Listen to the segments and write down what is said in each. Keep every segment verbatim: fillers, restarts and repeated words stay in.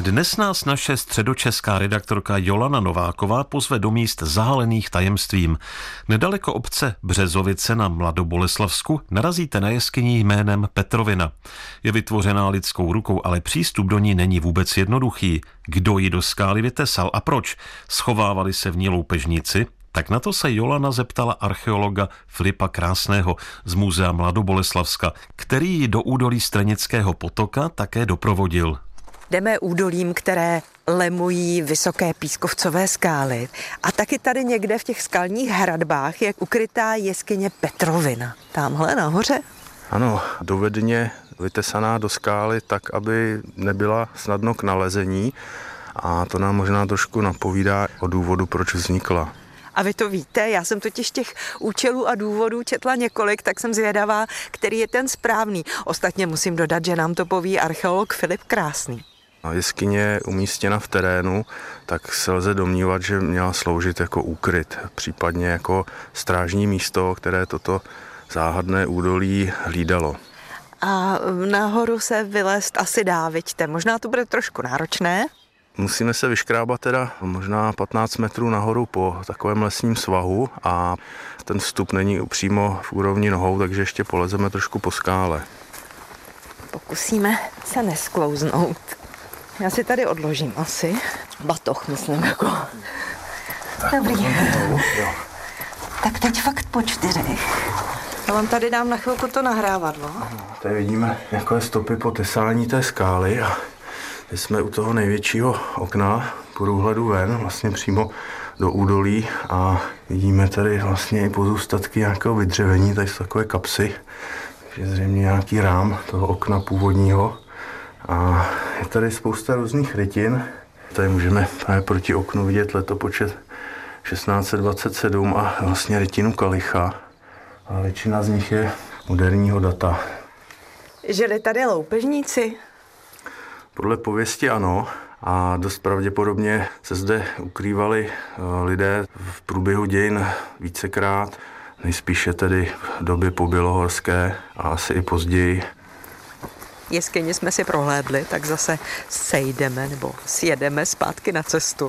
Dnes nás naše středočeská redaktorka Jolana Nováková pozve do míst zahalených tajemstvím. Nedaleko obce Březovice na Mladoboleslavsku narazíte na jeskyni jménem Petrovina. Je vytvořená lidskou rukou, ale přístup do ní není vůbec jednoduchý. Kdo ji do skály vytesal a proč? Schovávali se v ní loupežníci? Tak na to se Jolana zeptala archeologa Filipa Krásného z Muzea Mladoboleslavska, který ji do údolí Stranického potoka také doprovodil. Jdeme údolím, které lemují vysoké pískovcové skály. A taky tady někde v těch skalních hradbách je ukrytá jeskyně Petrovina. Tamhle nahoře? Ano, dovedně vytesaná do skály tak, aby nebyla snadno k nalezení. A to nám možná trošku napovídá o důvodu, proč vznikla. A vy to víte, já jsem totiž těch účelů a důvodů četla několik, tak jsem zvědavá, který je ten správný. Ostatně musím dodat, že nám to poví archeolog Filip Krásný. Jeskyně je umístěna v terénu, tak se lze domnívat, že měla sloužit jako úkryt, případně jako strážní místo, které toto záhadné údolí hlídalo. A nahoru se vylézt asi dá, viďte. Možná to bude trošku náročné. Musíme se vyškrábat teda možná patnáct metrů nahoru po takovém lesním svahu a ten vstup není přímo v úrovni nohou, takže ještě polezeme trošku po skále. Pokusíme se nesklouznout. Já si tady odložím asi. Batoh, myslím, jako. Dobrý. Tak teď fakt po čtyřech. Já vám tady dám na chvilku to nahrávadlo. Tady vidíme takové stopy po tesání té skály a teď jsme u toho největšího okna průhledu ven, vlastně přímo do údolí a vidíme tady vlastně i pozůstatky nějakého vydřevení, tady jsou takové kapsy, takže zřejmě nějaký rám toho okna původního. A je tady spousta různých rytin. Tady můžeme právě proti oknu vidět letopočet šestnáct set dvacet sedm a vlastně rytinu kalicha. A většina z nich je moderního data. Žili tady loupežníci? Podle pověsti ano. A dost pravděpodobně se zde ukrývali lidé v průběhu dějin vícekrát. Nejspíše tedy v době pobělohorské a asi i později. Jeskyni jsme si prohlédli, tak zase sejdeme nebo sjedeme zpátky na cestu.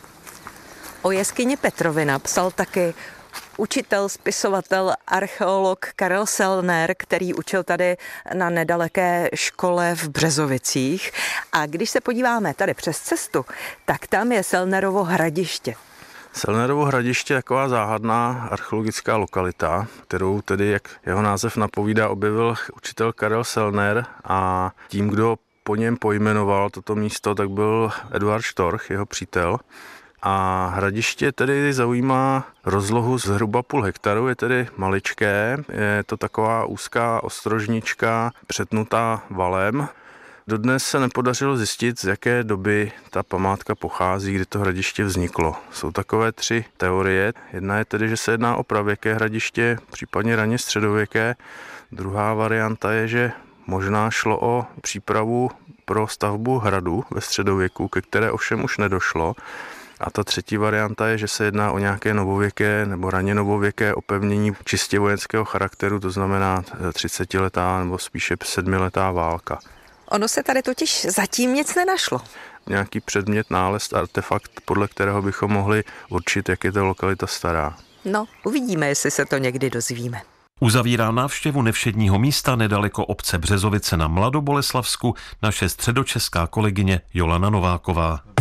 O jeskyni Petrovina psal taky učitel, spisovatel, archeolog Karel Sellner, který učil tady na nedaleké škole v Březovicích. A když se podíváme tady přes cestu, tak tam je Sellnerovo hradiště. Sellnerovo hradiště je taková záhadná archeologická lokalita, kterou tedy, jak jeho název napovídá, objevil učitel Karel Sellner a tím, kdo po něm pojmenoval toto místo, tak byl Eduard Štorch, jeho přítel. A hradiště tedy zaujímá rozlohu zhruba půl hektaru, je tedy maličké, je to taková úzká ostrožnička přetnutá valem. Dodnes se nepodařilo zjistit, z jaké doby ta památka pochází, kdy to hradiště vzniklo. Jsou takové tři teorie. Jedna je tedy, že se jedná o pravěké hradiště, případně raně středověké. Druhá varianta je, že možná šlo o přípravu pro stavbu hradu ve středověku, ke které ovšem už nedošlo. A ta třetí varianta je, že se jedná o nějaké novověké nebo raně novověké opevnění čistě vojenského charakteru, to znamená třicetiletá nebo spíše sedmiletá válka. Ono se tady totiž zatím nic nenašlo. Nějaký předmět, nález, artefakt, podle kterého bychom mohli určit, jak je ta lokalita stará. No, uvidíme, jestli se to někdy dozvíme. Uzavírá návštěvu nevšedního místa nedaleko obce Březovice na Mladoboleslavsku naše středočeská kolegyně Jolana Nováková.